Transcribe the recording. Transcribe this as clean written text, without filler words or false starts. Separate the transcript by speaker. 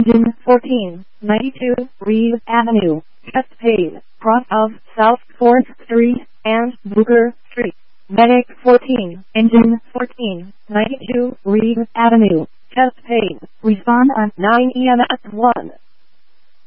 Speaker 1: Engine 1492, Reed Avenue, Chestpade, cross of South 4th Street and Booker Street. Medic 14, Engine 1492, Reed Avenue, Chestpade. Respond on 9 EMS 1.